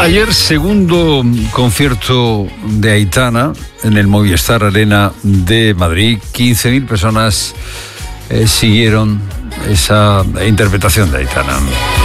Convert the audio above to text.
Ayer, segundo concierto de Aitana en el Movistar Arena de Madrid. 15.000 personas siguieron esa interpretación de Aitana.